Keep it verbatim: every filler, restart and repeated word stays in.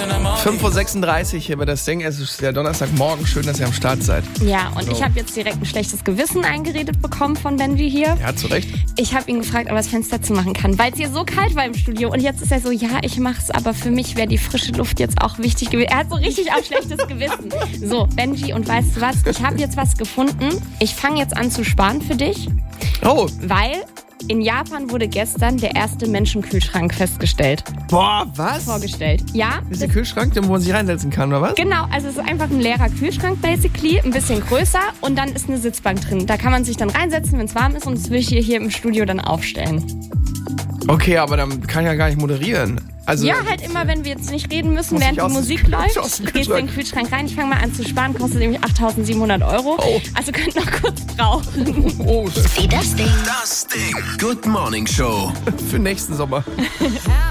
fünf Uhr sechsunddreißig hier bei das Ding. Es ist der Donnerstagmorgen. Schön, dass ihr am Start seid. Ja, und So. ich habe jetzt direkt ein schlechtes Gewissen eingeredet bekommen von Benji hier. Ja, zu Recht. Ich habe ihn gefragt, ob er das Fenster zumachen kann, weil es hier so kalt war im Studio. Und jetzt ist er so, ja, ich mach's, aber für mich wäre die frische Luft jetzt auch wichtig gewesen. Er hat so richtig auch schlechtes Gewissen. So, Benji, und weißt du was? Ich habe jetzt was gefunden. Ich fange jetzt an zu sparen für dich, Oh, weil in Japan wurde gestern der erste Menschenkühlschrank festgestellt, boah, was? vorgestellt. Ja, Das ist der Kühlschrank, den wo man sich reinsetzen kann, oder was? genau, also es ist einfach ein leerer Kühlschrank basically, ein bisschen größer und dann ist eine Sitzbank drin. Da kann man sich dann reinsetzen, wenn es warm ist und das will ich hier, hier im Studio dann aufstellen. Okay, aber dann kann ich ja gar nicht moderieren. Also, Ja, halt immer, wenn wir jetzt nicht reden müssen, Muss während ich die aus- Musik läuft, aus dem gehst du in Kühlschrank. den Kühlschrank rein. Ich fange mal an zu sparen, kostet nämlich achttausendsiebenhundert Euro. Oh. Also könnt noch kurz brauchen. oh, Wie das Ding. Das Ding. Good Morning Show. für nächsten Sommer.